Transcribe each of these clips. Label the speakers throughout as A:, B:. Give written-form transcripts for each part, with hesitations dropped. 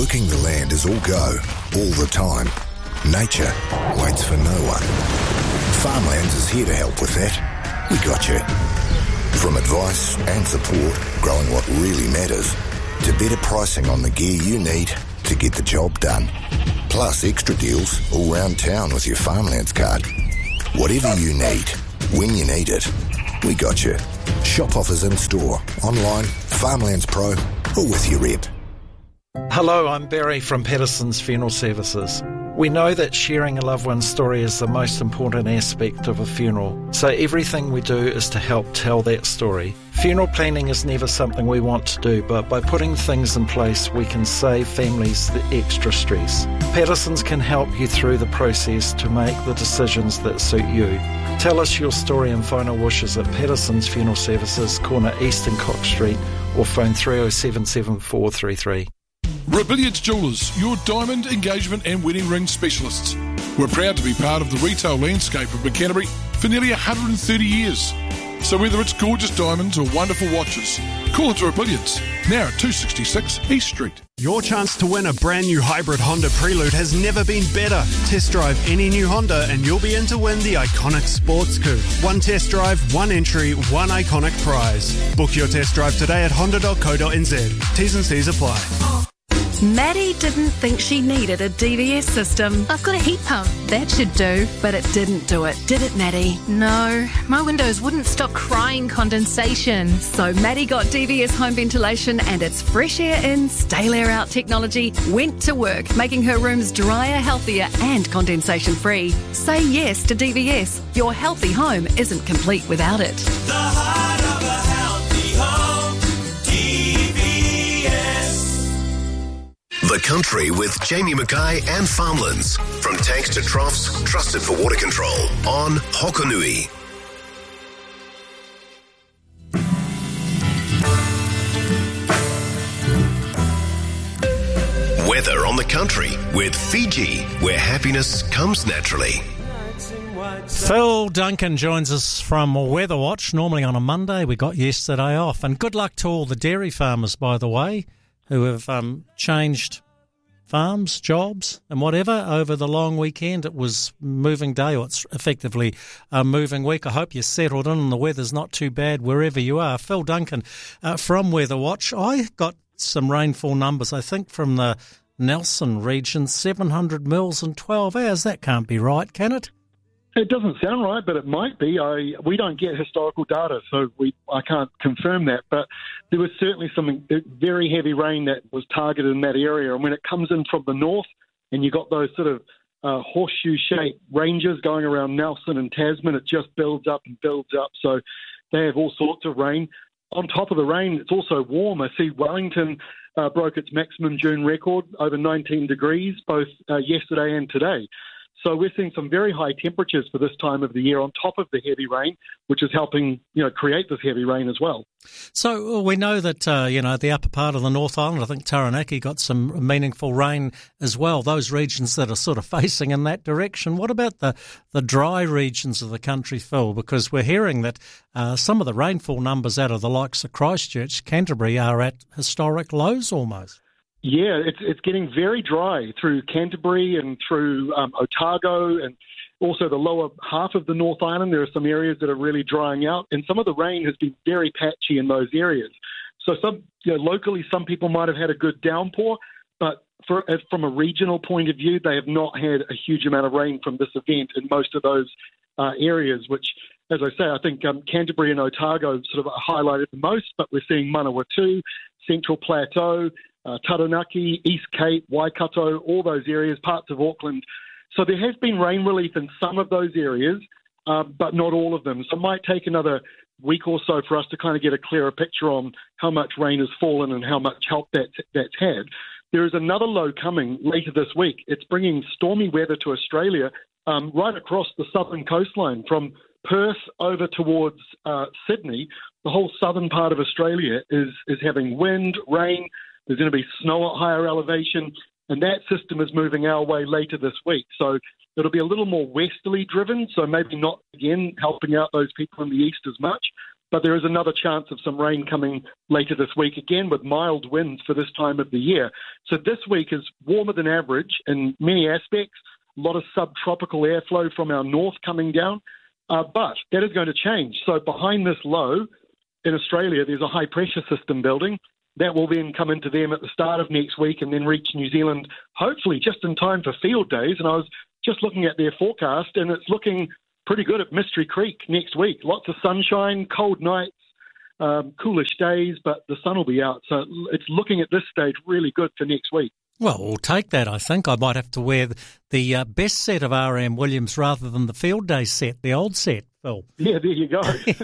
A: Working the land is all go, all the time. Nature waits for no one. Farmlands is here to help with that. We got you. From advice and support, growing what really matters, to better pricing on the gear you need to get the job done. Plus extra deals all round town with your Farmlands card. Whatever you need, when you need it, we got you. Shop offers in store, online, Farmlands Pro, or with your rep.
B: Hello, I'm Barry from Patterson's Funeral Services. We know that sharing a loved one's story is the most important aspect of a funeral, so everything we do is to help tell that story. Funeral planning is never something we want to do, but by putting things in place, we can save families the extra stress. Patterson's can help you through the process to make the decisions that suit you. Tell us your story and final wishes at Patterson's Funeral Services, corner East and Cox Street, or phone 307 7433.
C: Rebellions Jewellers, your diamond, engagement and wedding ring specialists. We're proud to be part of the retail landscape of Canterbury for nearly 130 years. So whether it's gorgeous diamonds or wonderful watches, call it Rebellions, now at 266 East Street.
D: Your chance to win a brand new hybrid Honda Prelude has never been better. Test drive any new Honda and you'll be in to win the iconic sports coupe. One test drive, one entry, one iconic prize. Book your test drive today at honda.co.nz. T's and C's apply.
E: Maddie didn't think she needed a DVS system.
F: I've got a heat pump.
E: That should do, but it didn't do it, did it, Maddie?
F: No, my windows wouldn't stop crying condensation.
E: So Maddie got DVS home ventilation and its fresh air in, stale air out technology went to work, making her rooms drier, healthier and condensation free. Say yes to DVS. Your healthy home isn't complete without it.
G: The heart of a healthy home, DVS.
H: The Country with Jamie Mackay and Farmlands. From tanks to troughs, trusted for water control. On Hokonui. Weather on the Country with Fiji, where happiness comes naturally.
I: Phil Duncan joins us from Weather Watch, normally on a Monday. We got yesterday off. And good luck to all the dairy farmers, by the way, who have changed farms, jobs and whatever over the long weekend. It was moving day, or it's effectively a moving week. I hope you're settled in and the weather's not too bad wherever you are. Phil Duncan from Weather Watch. I got some rainfall numbers, I think, from the Nelson region, 700 mils in 12 hours. That can't be right, can it?
J: It doesn't sound right, but it might be. We don't get historical data, so I can't confirm that. But there was certainly some very heavy rain that was targeted in that area. And when it comes in from the north, and you got those sort of horseshoe-shaped ranges going around Nelson and Tasman, it just builds up and builds up. So they have all sorts of rain. On top of the rain, it's also warm. I see Wellington broke its maximum June record, over 19 degrees, both yesterday and today. So we're seeing some very high temperatures for this time of the year on top of the heavy rain, which is helping, create this heavy rain as well.
I: So we know that, the upper part of the North Island, I think Taranaki got some meaningful rain as well, those regions that are sort of facing in that direction. What about the dry regions of the country, Phil? Because we're hearing that some of the rainfall numbers out of the likes of Christchurch, Canterbury are at historic lows almost.
J: Yeah, it's getting very dry through Canterbury and through Otago and also the lower half of the North Island. There are some areas that are really drying out, and some of the rain has been very patchy in those areas. So locally, some people might have had a good downpour, but from a regional point of view, they have not had a huge amount of rain from this event in most of those areas, which, as I say, I think Canterbury and Otago sort of are highlighted the most, but we're seeing Manawatu, Central Plateau, Taranaki, East Cape, Waikato, all those areas, parts of Auckland. So there has been rain relief in some of those areas, but not all of them. So it might take another week or so for us to kind of get a clearer picture on how much rain has fallen and how much help that's had. There is another low coming later this week. It's bringing stormy weather to Australia right across the southern coastline from Perth over towards Sydney. The whole southern part of Australia is having wind, rain. There's going to be snow at higher elevation, and that system is moving our way later this week. So it'll be a little more westerly driven, so maybe not, again, helping out those people in the east as much, but there is another chance of some rain coming later this week, again with mild winds for this time of the year. So this week is warmer than average in many aspects, a lot of subtropical airflow from our north coming down, but that is going to change. So behind this low in Australia, there's a high-pressure system building. That will then come into them at the start of next week and then reach New Zealand, hopefully just in time for field days. And I was just looking at their forecast, and it's looking pretty good at Mystery Creek next week. Lots of sunshine, cold nights, coolish days, but the sun will be out. So it's looking at this stage really good for next week.
I: Well, we'll take that, I think. I might have to wear the best set of RM Williams rather than the field day set, the old set, Phil.
J: Yeah, there you go.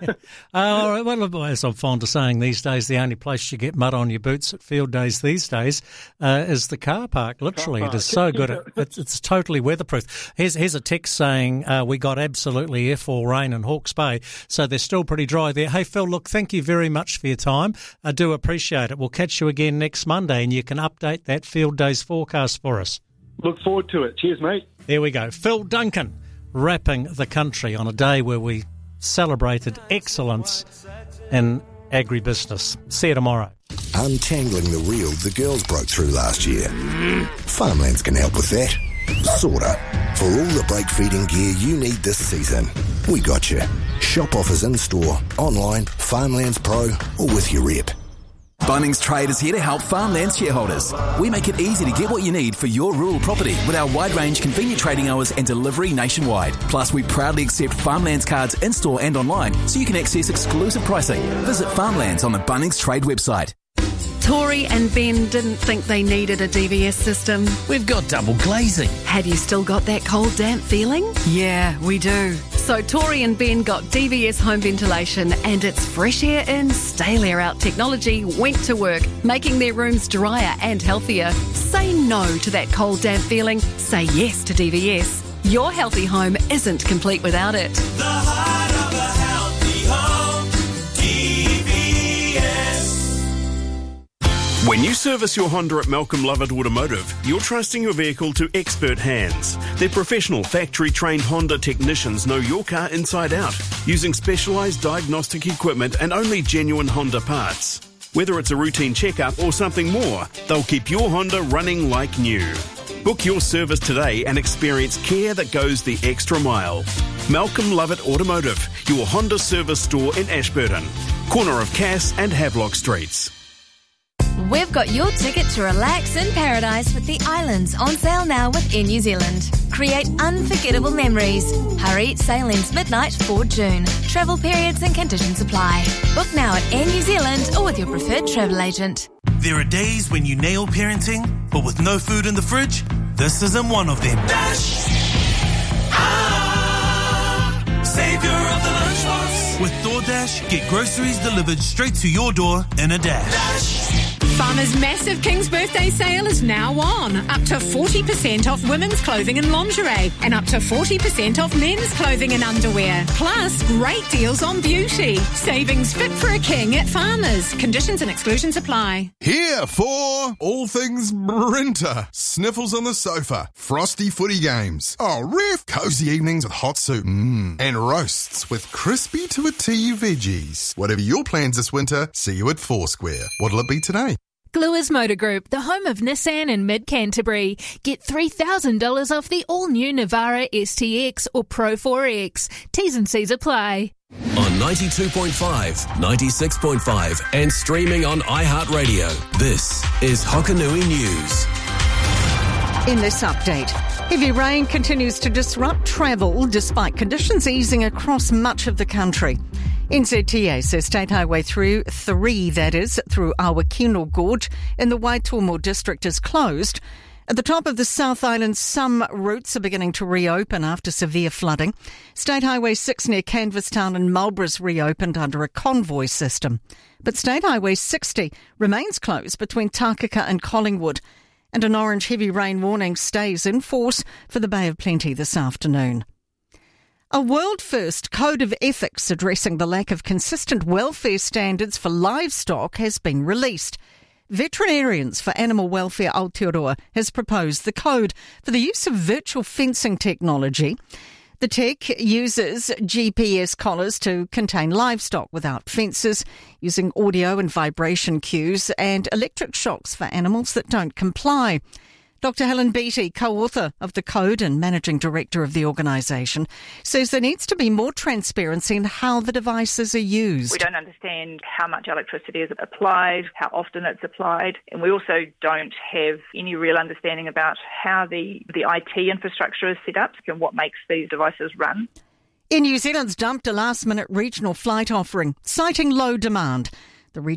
I: All right, well, as I'm fond of saying these days, the only place you get mud on your boots at field days these days is the car park, literally. It is so good. It's totally weatherproof. Here's a text saying we got absolutely F4 rain in Hawke's Bay, so they're still pretty dry there. Hey, Phil, look, thank you very much for your time. I do appreciate it. We'll catch you again next Monday, and you can update that field days forecast for us.
J: Look forward to it. Cheers, mate.
I: There we go. Phil Duncan, wrapping the country on a day where we celebrated excellence in agribusiness. See you tomorrow.
A: Untangling the reel the girls broke through last year. Farmlands can help with that. Sorta. For all the brake feeding gear you need this season, we got you. Shop offers in-store, online, Farmlands Pro, or with your rep.
K: Bunnings Trade is here to help Farmlands shareholders. We make it easy to get what you need for your rural property with our wide range, convenient trading hours and delivery nationwide. Plus, we proudly accept Farmlands cards in-store and online so you can access exclusive pricing. Visit Farmlands on the Bunnings Trade website.
E: Tori and Ben didn't think they needed a DVS system.
L: We've got double glazing.
E: Have you still got that cold, damp feeling?
F: Yeah, we do.
E: So Tori and Ben got DVS home ventilation, and its fresh air in, stale air out technology went to work, making their rooms drier and healthier. Say no to that cold, damp feeling. Say yes to DVS. Your healthy home isn't complete without it.
G: The heart of a healthy home, DVS.
M: When you service your Honda at Malcolm Lovett Automotive, you're trusting your vehicle to expert hands. Their professional, factory-trained Honda technicians know your car inside out, using specialised diagnostic equipment and only genuine Honda parts. Whether it's a routine checkup or something more, they'll keep your Honda running like new. Book your service today and experience care that goes the extra mile. Malcolm Lovett Automotive, your Honda service store in Ashburton, corner of Cass and Havelock Streets.
N: We've got your ticket to relax in paradise with the islands on sale now with Air New Zealand. Create unforgettable memories. Hurry, sale ends midnight 4 June. Travel periods and conditions apply. Book now at Air New Zealand or with your preferred travel agent.
O: There are days when you nail parenting, but with no food in the fridge, this isn't one of them.
G: Dash. Savior of the lunchbox.
O: With DoorDash, get groceries delivered straight to your door in a dash.
G: Dash.
F: Farmer's massive King's Birthday sale is now on. Up to 40% off women's clothing and lingerie, and up to 40% off men's clothing and underwear. Plus, great deals on beauty. Savings fit for a king at Farmer's. Conditions and exclusions apply.
P: Here for all things Brinter. Sniffles on the sofa. Frosty footy games. Oh, ref. Cozy evenings with hot soup. And roasts with crispy to a T veggies. Whatever your plans this winter, see you at Foursquare. What'll it be today?
Q: Gluers Motor Group, the home of Nissan in mid-Canterbury. Get $3,000 off the all-new Navara STX or Pro 4X. T's and C's apply.
L: On 92.5, 96.5 and streaming on iHeartRadio, this is Hokanui News.
R: In this update, heavy rain continues to disrupt travel despite conditions easing across much of the country. NZTA says State Highway 3, through Awakino Gorge in the Waitomo district is closed. At the top of the South Island, some routes are beginning to reopen after severe flooding. State Highway 6 near Canvastown and Marlborough's reopened under a convoy system. But State Highway 60 remains closed between Takaka and Collingwood. And an orange heavy rain warning stays in force for the Bay of Plenty this afternoon. A world-first code of ethics addressing the lack of consistent welfare standards for livestock has been released. Veterinarians for Animal Welfare Aotearoa has proposed the code for the use of virtual fencing technology. The tech uses GPS collars to contain livestock without fences, using audio and vibration cues and electric shocks for animals that don't comply. Dr. Helen Beattie, co-author of the code and managing director of the organisation, says there needs to be more transparency in how the devices are used.
S: We don't understand how much electricity is applied, how often it's applied, and we also don't have any real understanding about how the IT infrastructure is set up and what makes these devices run.
R: Air New Zealand's dumped a last-minute regional flight offering, citing low demand. The